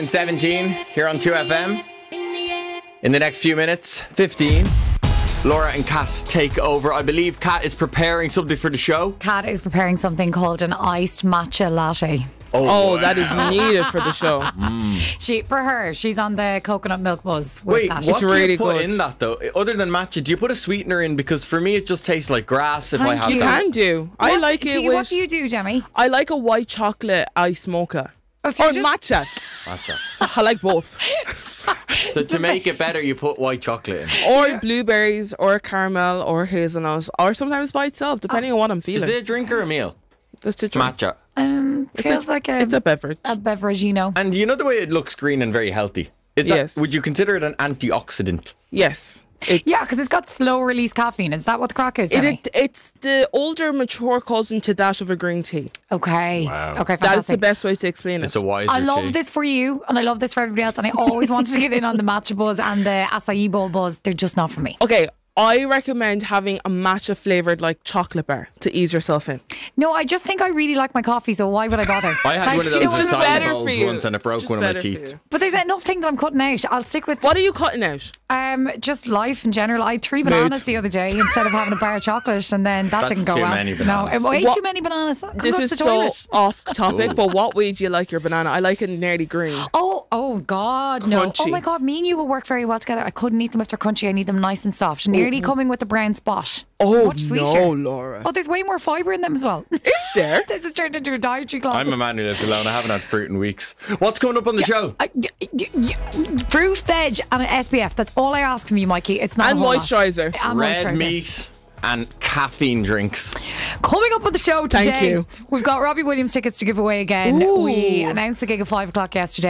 17 here on 2FM. In the next few minutes, 15, Laura and Kat take over. I believe Kat is preparing something for the show. Kat is preparing something called an iced matcha latte. Oh, that is needed for the show. She's on the coconut milk buzz. Wait, that. what It's do really you put good. in that though? Other than matcha, do you put a sweetener in? Because for me, it just tastes like grass if I have You that. can do. I like it What with. do you do, Jemmy? I like a white chocolate ice mocha. Oh, so Or you're just- matcha. Matcha. I like both. So to make it better, you put white chocolate in. Or blueberries, or caramel, or hazelnut, or sometimes by itself, depending on what I'm Is feeling. it a drink or a meal? It's a drink. Matcha. Feels like It's a beverage. a beverage, you know. And you know the way it looks green and very healthy? Is that, Yes. would you consider it an antioxidant? Yes. It's, Yeah, because it's got slow release caffeine. Is that what the crack is, Jemmy? it's the older, mature cousin to that of a green tea. Okay. Wow. Okay, That is the fantastic. best way to explain It's it. a wiser I love tea. this for you, and I love this for everybody else, and I always wanted to get in on the matcha buzz and the acai bowl buzz. They're just not for me. Okay, I recommend having a matcha flavoured like chocolate bar to ease yourself in. No, I just think I really like my coffee, so why would I bother? I had one of you know those what It's just I mean? design better bowls for you. once and it It's broke just one of my better for teeth. you. But there's enough thing that I'm cutting out. I'll stick with What are you cutting out? just life in general. I had 3 bananas the other day instead of having a bar of chocolate, and then that That's didn't go too well. many bananas. No, way What- too many bananas. Could This go to is the so toilet. off topic, but what way do you like your banana? I like it nearly green. Oh God, no. Crunchy. Oh my God, me and you will work very well together. I couldn't eat them if they're crunchy. I need them nice and soft. Nearly coming with the brown spot. Oh, Much sweeter. no, Laura. Oh, there's way more fibre in them as well. Is there? This has turned into a dietary class. I'm a man who lives alone. I haven't had fruit in weeks. What's coming up on the show? Fruit, veg, and an SPF. That's all I ask from you, Mikey. It's not And a whole lot. moisturiser. And Red moisturiser. meat and caffeine drinks. Coming up on the show today, Thank you. we've got Robbie Williams tickets to give away again. Ooh. We announced the gig at 5 o'clock yesterday.